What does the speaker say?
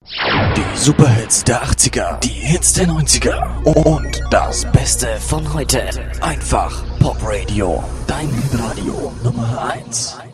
Die Superhits der 80er, die Hits der 90er und das Beste von heute. Einfach Pop Radio, dein Hitradio Nummer 1.